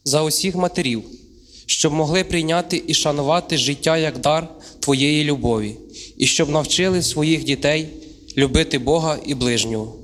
за усіх матерів, щоб могли прийняти і шанувати життя як дар Твоєї любові, і щоб навчили своїх дітей любити Бога і ближнього.